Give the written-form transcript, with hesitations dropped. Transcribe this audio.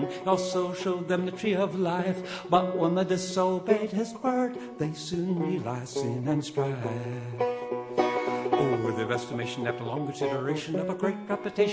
He also showed them the tree of life. But when they disobeyed his word, they soon realized sin and strife. Oh, with the estimation after long consideration of a great reputation